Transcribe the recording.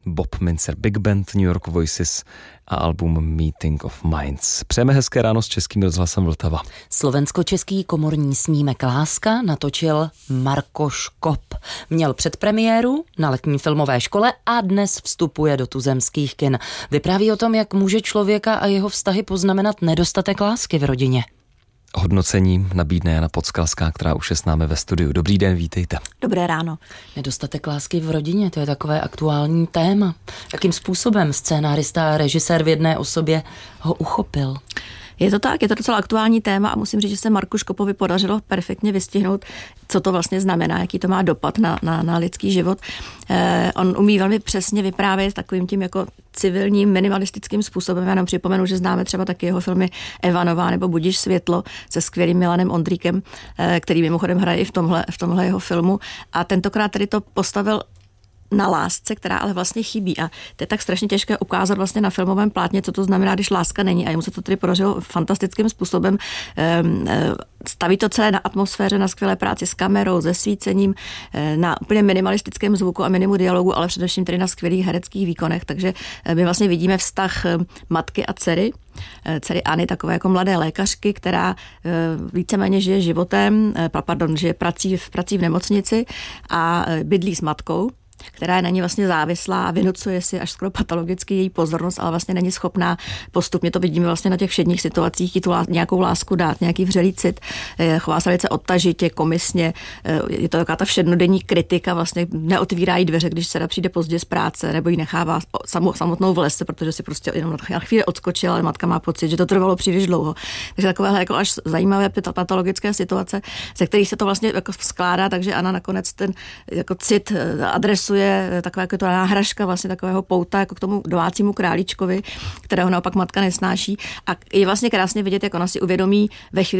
Bob Mincer Big Band, New York Voices a album Meeting of Minds. Přejeme hezké ráno s Českým rozhlasem Vltava. Slovensko-český komorní snímek Láska natočil Marko Škop. Měl předpremiéru na letní filmové škole a dnes vstupuje do tuzemských kin. Vypráví o tom, jak může člověka a jeho vztahy poznamenat nedostatek lásky v rodině. Hodnocení nabídne Jana Podskalská, která už je s námi ve studiu. Dobrý den, vítejte. Dobré ráno. Nedostatek lásky v rodině, to je takové aktuální téma. Jakým způsobem scénárista a režisér v jedné osobě ho uchopil? Je to tak, je to docela aktuální téma a musím říct, že se Marku Škopovi podařilo perfektně vystihnout, co to vlastně znamená, jaký to má dopad na lidský život. On umí velmi přesně vyprávět takovým tím jako civilním, minimalistickým způsobem. Já nám připomenu, že známe třeba taky jeho filmy Evanová nebo Budiš světlo se skvělým Milanem Ondríkem, který mimochodem hraje i v tomhle jeho filmu. A tentokrát tedy to postavil na lásce, která ale vlastně chybí. A to je tak strašně těžké ukázat vlastně na filmovém plátně, co to znamená, když láska není. A jemu se to tedy podařilo fantastickým způsobem. Staví to celé na atmosféře, na skvělé práci s kamerou, se svícením, na úplně minimalistickém zvuku a minimu dialogu, ale především tedy na skvělých hereckých výkonech. Takže my vlastně vidíme vztah matky a dcery Anny, takové jako mladé lékařky, která víceméně žije životem, žije prací v nemocnici a bydlí s matkou, která je na ní vlastně závislá a vynucuje si až skoro patologicky její pozornost, ale vlastně není schopná postupně, to vidíme vlastně na těch všedních situacích, jí tu nějakou lásku dát, nějaký vřelý cit, chová se velice odtažitě, komisně, je to taková ta všednodenní kritika, vlastně neotvírá jí dveře, když dcera přijde pozdě z práce, nebo ji nechává samotnou v lese, protože si prostě jenom na chvíli odskočila, ale matka má pocit, že to trvalo příliš dlouho. Takže takovéhle jako až zajímavé patologické situace, ze kterých se to vlastně jako skládá, takže Anna nakonec ten jako cit adresuje taková jako to náhražka vlastně takového pouta jako k tomu domácímu králíčkovi, kterého naopak matka nesnáší. A je vlastně krásně vidět, jak ona si uvědomí ve chvíli,